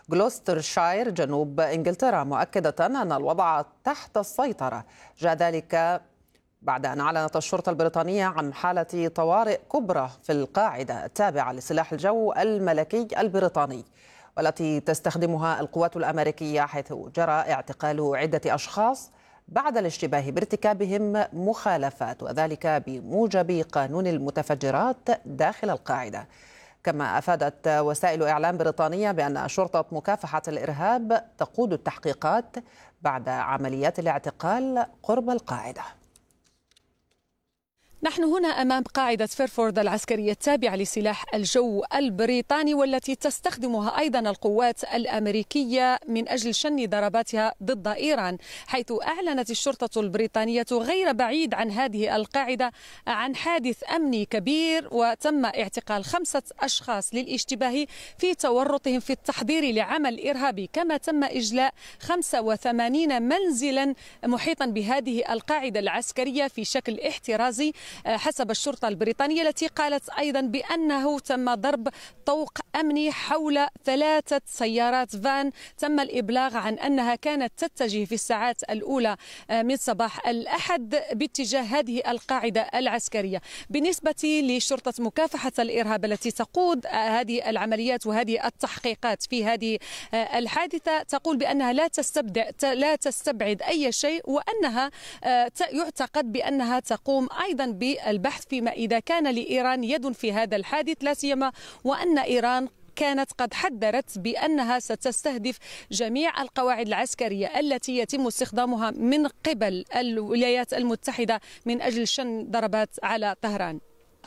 غلوسترشاير جنوب إنجلترا، مؤكدة أن الوضع تحت السيطرة. جاء ذلك بعد أن أعلنت الشرطة البريطانية عن حالة طوارئ كبرى في القاعدة التابعة لسلاح الجو الملكي البريطاني، والتي تستخدمها القوات الأمريكية، حيث جرى اعتقال عدة أشخاص بعد الاشتباه بارتكابهم مخالفات، وذلك بموجب قانون المتفجرات داخل القاعدة. كما أفادت وسائل إعلام بريطانية بأن شرطة مكافحة الإرهاب تقود التحقيقات بعد عمليات الاعتقال قرب القاعدة. نحن هنا أمام قاعدة فيرفورد العسكرية التابعة لسلاح الجو البريطاني، والتي تستخدمها أيضا القوات الأمريكية من أجل شن ضرباتها ضد إيران، حيث أعلنت الشرطة البريطانية غير بعيد عن هذه القاعدة عن حادث أمني كبير، وتم اعتقال 5 أشخاص للاشتباه في تورطهم في التحضير لعمل إرهابي، كما تم إجلاء 85 منزلا محيطا بهذه القاعدة العسكرية في شكل احترازي حسب الشرطة البريطانية، التي قالت أيضا بأنه تم ضرب طوق أمني حول 3 سيارات فان تم الإبلاغ عن أنها كانت تتجه في الساعات الأولى من صباح الأحد باتجاه هذه القاعدة العسكرية. بالنسبة لشرطة مكافحة الإرهاب التي تقود هذه العمليات وهذه التحقيقات في هذه الحادثة، تقول بأنها لا تستبعد أي شيء، وأنها يعتقد بأنها تقوم أيضا بالبحث فيما إذا كان لإيران يد في هذا الحادث، لا سيما وأن إيران كانت قد حذرت بأنها ستستهدف جميع القواعد العسكرية التي يتم استخدامها من قبل الولايات المتحدة من أجل شن ضربات على طهران.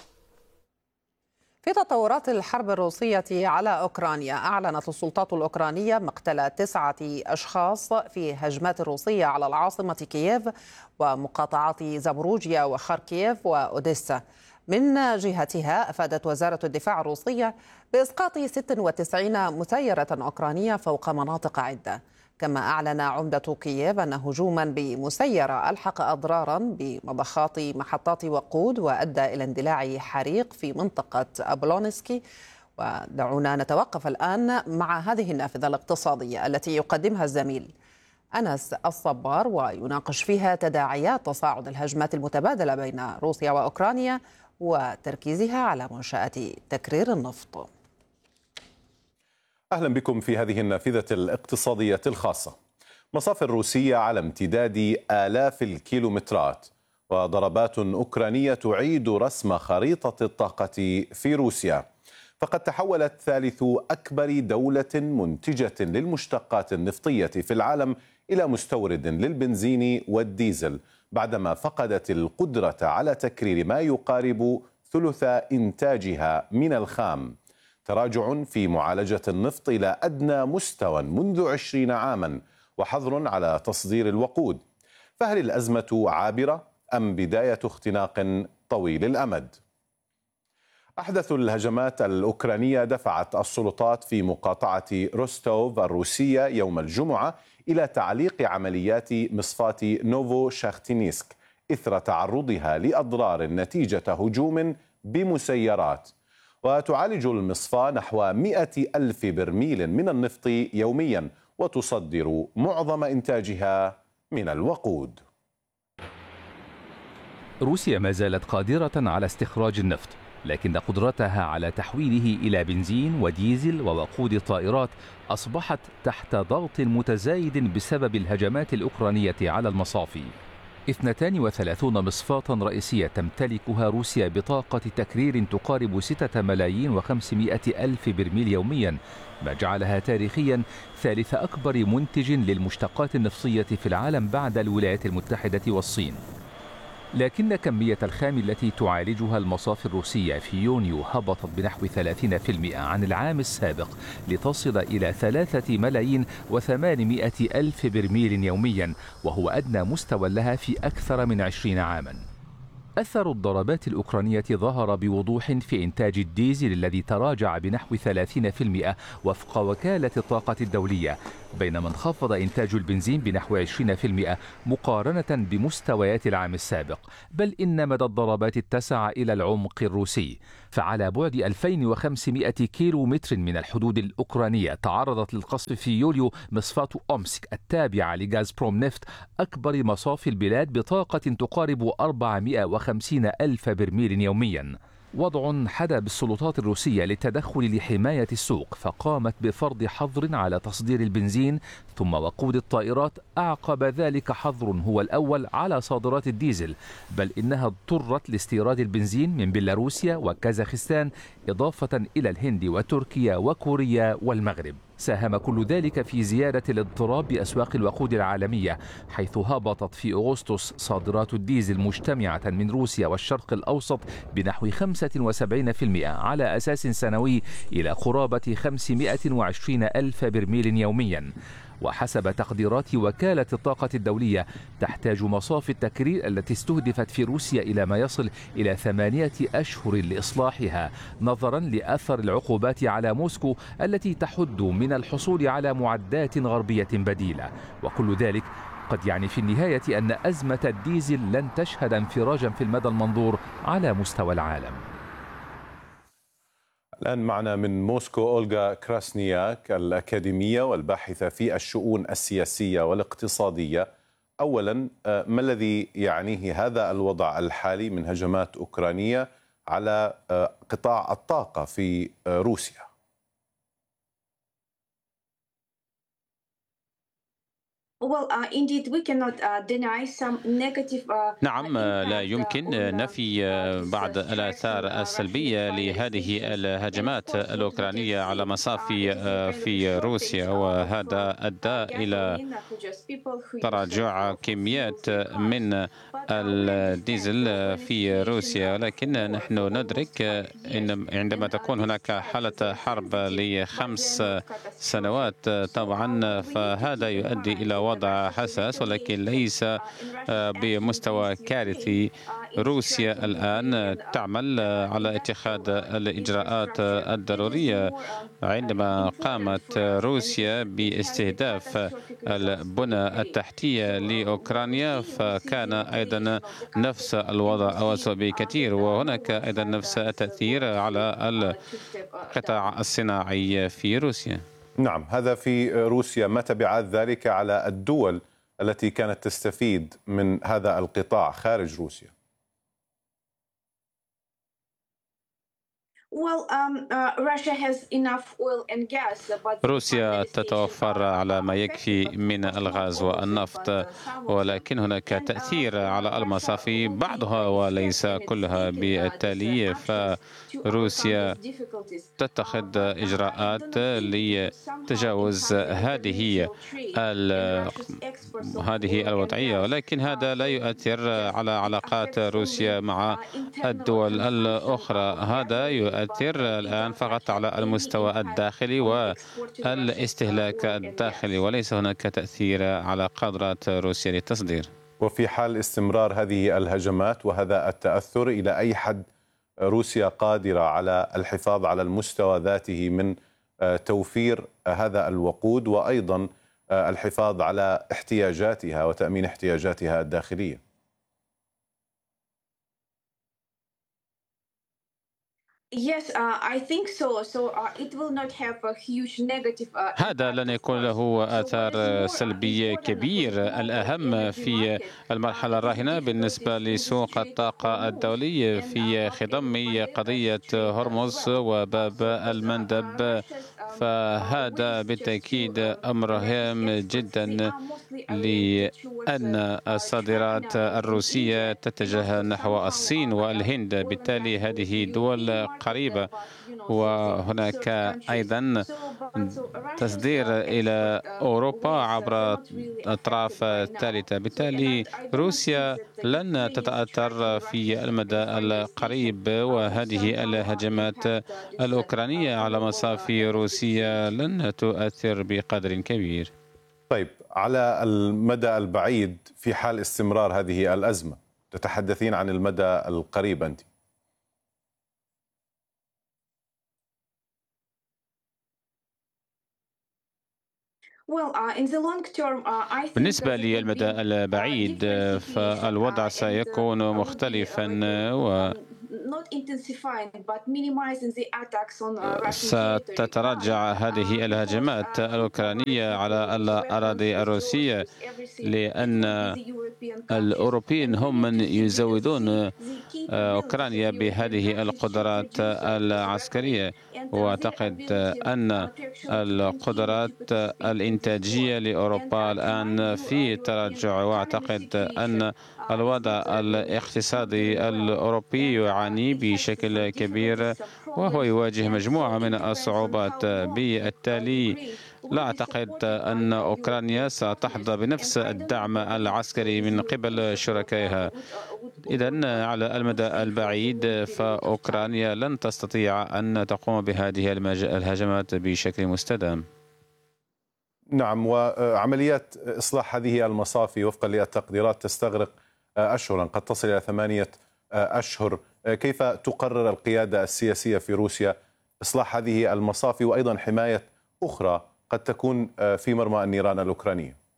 في تطورات الحرب الروسية على أوكرانيا، أعلنت السلطات الأوكرانية مقتل 9 أشخاص في هجمات روسية على العاصمة كييف ومقاطعات زابوروجيا وخاركييف وأوديسا. من جهتها أفادت وزارة الدفاع الروسية بإسقاط 96 مسيرة أوكرانية فوق مناطق عدة. كما أعلن عمدة كييف أن هجوما بمسيرة ألحق أضرارا بمضخات محطات وقود وأدى إلى اندلاع حريق في منطقة أبولونسكي. ودعونا نتوقف الآن مع هذه النافذة الاقتصادية التي يقدمها الزميل أنس الصبار، ويناقش فيها تداعيات تصاعد الهجمات المتبادلة بين روسيا وأوكرانيا وتركيزها على منشأة تكرير النفط. أهلا بكم في هذه النافذة الاقتصادية الخاصة. مصافي روسية على امتداد آلاف الكيلومترات، وضربات أوكرانية تعيد رسم خريطة الطاقة في روسيا، فقد تحولت ثالث أكبر دولة منتجة للمشتقات النفطية في العالم إلى مستورد للبنزين والديزل، بعدما فقدت القدرة على تكرير ما يقارب ثلث إنتاجها من الخام. تراجع في معالجة النفط إلى أدنى مستوى منذ 20 عاما، وحظر على تصدير الوقود. فهل الأزمة عابرة أم بداية اختناق طويل الأمد؟ أحدث الهجمات الأوكرانية دفعت السلطات في مقاطعة روستوف الروسية يوم الجمعة إلى تعليق عمليات مصفاة نوفو شاختينيسك إثر تعرضها لأضرار نتيجة هجوم بمسيرات. وتعالج المصفاة نحو 100,000 برميل من النفط يوميا، وتصدر معظم إنتاجها من الوقود. روسيا ما زالت قادرة على استخراج النفط، لكن قدرتها على تحويله إلى بنزين وديزل ووقود الطائرات أصبحت تحت ضغط متزايد بسبب الهجمات الأوكرانية على المصافي. 32 مصفاة رئيسية تمتلكها روسيا بطاقة تكرير تقارب 6,500,000 برميل يوميا، ما جعلها تاريخيا ثالث أكبر منتج للمشتقات النفطية في العالم بعد الولايات المتحدة والصين. لكن كمية الخام التي تعالجها المصافي الروسية في يونيو هبطت بنحو 30% عن العام السابق، لتصل إلى 3,800,000 برميل يوميا، وهو أدنى مستوى لها في أكثر من 20 عاما. أثر الضربات الأوكرانية ظهر بوضوح في إنتاج الديزل الذي تراجع بنحو 30% وفق وكالة الطاقة الدولية، بينما انخفض إنتاج البنزين بنحو 20% مقارنة بمستويات العام السابق. بل إن مدى الضربات اتسع إلى العمق الروسي، فعلى بعد 2500 كيلو متر من الحدود الأوكرانية تعرضت للقصف في يوليو مصفاة أومسك التابعة لغازبروم نفط، أكبر مصافي البلاد بطاقة تقارب 450 ألف برميل يوميا. وضع حدا بالسلطات الروسية للتدخل لحماية السوق، فقامت بفرض حظر على تصدير البنزين ثم وقود الطائرات، أعقب ذلك حظر هو الأول على صادرات الديزل، بل إنها اضطرت لاستيراد البنزين من بيلاروسيا وكازاخستان إضافة إلى الهند وتركيا وكوريا والمغرب. ساهم كل ذلك في زيادة الاضطراب بأسواق الوقود العالمية، حيث هبطت في أغسطس صادرات الديزل مجتمعة من روسيا والشرق الأوسط بنحو 75% على أساس سنوي إلى قرابة 520 ألف برميل يوميا. وحسب تقديرات وكالة الطاقة الدولية تحتاج مصافي التكرير التي استهدفت في روسيا إلى ما يصل إلى 8 أشهر لإصلاحها، نظرا لأثر العقوبات على موسكو التي تحد من الحصول على معدات غربية بديلة. وكل ذلك قد يعني في النهاية أن أزمة الديزل لن تشهد انفراجا في المدى المنظور على مستوى العالم. الآن معنا من موسكو أولغا كراسنياك الأكاديمية والباحثة في الشؤون السياسية والاقتصادية. أولا، ما الذي يعنيه هذا الوضع الحالي من هجمات أوكرانية على قطاع الطاقة في روسيا؟ نعم، لا يمكن نفي بعض الآثار السلبية لهذه الهجمات الأوكرانية على مصافي في روسيا، وهذا أدى إلى تراجع كميات من الديزل في روسيا. لكن نحن ندرك أن عندما تكون هناك حالة حرب ل5 سنوات طبعا فهذا يؤدي إلى وضع حساس، ولكن ليس بمستوى كارثي. روسيا الآن تعمل على اتخاذ الإجراءات الضرورية. عندما قامت روسيا باستهداف البنى التحتية لأوكرانيا فكان أيضا نفس الوضع أو أسوأ بكثير، وهناك أيضا نفس التأثير على القطاع الصناعي في روسيا. نعم، هذا في روسيا. ما تبعات ذلك على الدول التي كانت تستفيد من هذا القطاع خارج روسيا؟ روسيا تتوفر على ما يكفي من الغاز والنفط، ولكن هناك تأثير على المصافي بعضها وليس كلها. بالتالي فروسيا تتخذ إجراءات لتجاوز هذه الوضعية، ولكن هذا لا يؤثر على علاقات روسيا مع الدول الأخرى. هذا يؤثر الآن فقط على المستوى الداخلي والاستهلاك الداخلي، وليس هناك تأثير على قدرات روسيا للتصدير. وفي حال استمرار هذه الهجمات وهذا التأثر، إلى أي حد روسيا قادرة على الحفاظ على المستوى ذاته من توفير هذا الوقود وأيضا الحفاظ على احتياجاتها وتأمين احتياجاتها الداخلية؟ هذا لن يكون له آثار سلبية كبيرة. الأهم في المرحلة الراهنة بالنسبة لسوق الطاقة الدولي في خضم قضية هرمز وباب المندب، فهذا بالتأكيد أمر هام جدا لأن الصادرات الروسية تتجه نحو الصين والهند. بالتالي هذه دول قريبة، وهناك أيضا تصدير إلى أوروبا عبر أطراف ثالثة. بالتالي روسيا لن تتأثر في المدى القريب، وهذه الهجمات الأوكرانية على مصافي روسيا لن تؤثر بقدر كبير. طيب، على المدى البعيد في حال استمرار هذه الأزمة، تتحدثين عن المدى القريب أنت؟ بالنسبة للمدى البعيد فالوضع سيكون مختلفا ستتراجع هذه الهجمات الأوكرانية على الأراضي الروسية، لأن الأوروبيين هم من يزودون أوكرانيا بهذه القدرات العسكرية. وأعتقد أن القدرات الإنتاجية لأوروبا الآن في تراجع، وأعتقد أن الوضع الاقتصادي الأوروبي يعاني بشكل كبير وهو يواجه مجموعة من الصعوبات. بالتالي لا أعتقد أن أوكرانيا ستحظى بنفس الدعم العسكري من قبل شركائها. إذن على المدى البعيد فأوكرانيا لن تستطيع أن تقوم بهذه الهجمات بشكل مستدام. نعم، وعمليات إصلاح هذه المصافي وفقا للتقديرات تستغرق أشهرا، قد تصل إلى 8 أشهر. كيف تقرر القيادة السياسية في روسيا إصلاح هذه المصافي وأيضا حماية أخرى قد تكون في مرمى النيران الأوكرانية؟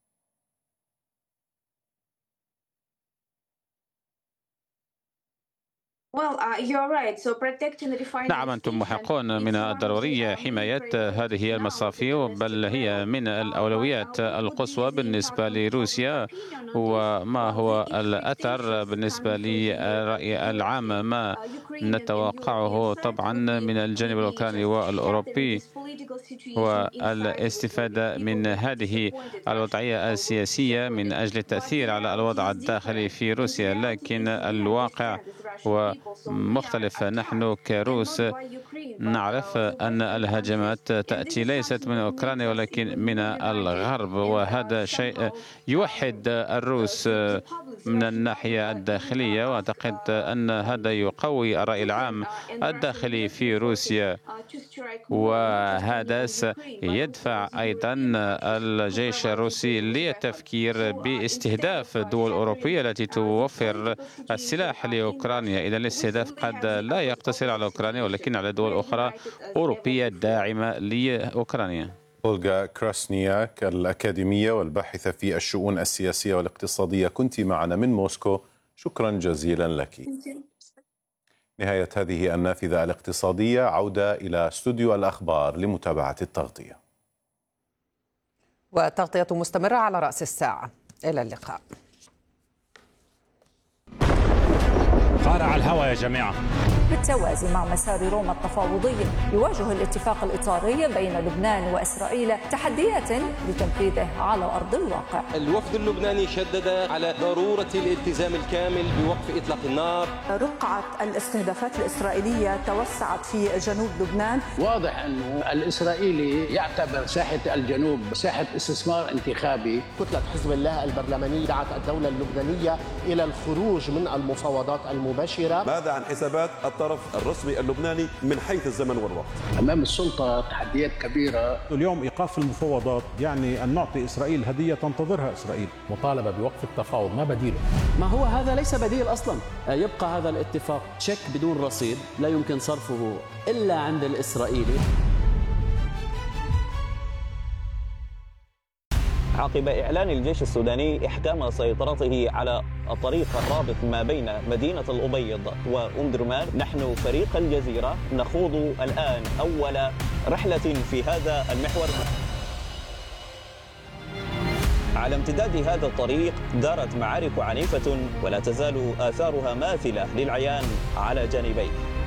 نعم، أنتم محقون. من الضروري حماية هذه المصافي، بل هي من الأولويات القصوى بالنسبة لروسيا. وما هو الأثر بالنسبة للرأي العام؟ ما نتوقعه طبعا من الجانب الأوكراني والأوروبي والاستفادة من هذه الوضعية السياسية من أجل التأثير على الوضع الداخلي في روسيا. لكن الواقع هو مختلف. نحن كروس نعرف أن الهجمات تأتي ليست من أوكرانيا ولكن من الغرب، وهذا شيء يوحد الروس من الناحية الداخلية. وأعتقد أن هذا يقوي الرأي العام الداخلي في روسيا، وهذا سيدفع أيضا الجيش الروسي للتفكير باستهداف الدول الأوروبية التي توفر السلاح لأوكرانيا. إذا الاستهداف قد لا يقتصر على أوكرانيا ولكن على دول أخرى أوروبية داعمة لأوكرانيا. أولغا كراسنياك الأكاديمية والباحثة في الشؤون السياسية والاقتصادية، كنت معنا من موسكو، شكرا جزيلا لك. نهاية هذه النافذة الاقتصادية، عودة إلى استوديو الأخبار لمتابعة التغطية. والتغطية مستمرة على رأس الساعة. إلى اللقاء. قارع الهوى يا جماعة. بالتوازي مع مسار روما التفاوضي، يواجه الاتفاق الإطاري بين لبنان وإسرائيل تحديات لتنفيذه على أرض الواقع. الوفد اللبناني شدد على ضرورة الالتزام الكامل بوقف إطلاق النار. رقعة الاستهدافات الإسرائيلية توسعت في جنوب لبنان. واضح أنه الإسرائيلي يعتبر ساحة الجنوب ساحة استثمار انتخابي. كتلة حزب الله البرلمانية دعت الدولة اللبنانية إلى الخروج من المفاوضات المباشرة. ماذا عن حسابات الطرف الرسمي اللبناني من حيث الزمن والوقت؟ أمام السلطة تحديات كبيرة. اليوم إيقاف المفاوضات يعني أن نعطي إسرائيل هدية تنتظرها إسرائيل. مطالبة بوقف التفاوض، ما بديله؟ ما هو هذا ليس بديل أصلا. يبقى هذا الاتفاق تشيك بدون رصيد لا يمكن صرفه إلا عند الإسرائيلي. عقب إعلان الجيش السوداني إحكام سيطرته على الطريق الرابط ما بين مدينة الأبيض وأم درمان، نحن فريق الجزيرة نخوض الآن أول رحلة في هذا المحور. على امتداد هذا الطريق دارت معارك عنيفة ولا تزال آثارها ماثلة للعيان على جانبيه.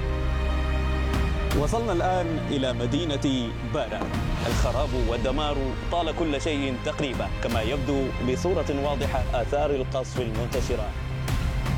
وصلنا الآن إلى مدينة بارا. الخراب والدمار طال كل شيء تقريبا، كما يبدو بصورة واضحة آثار القصف المنتشرة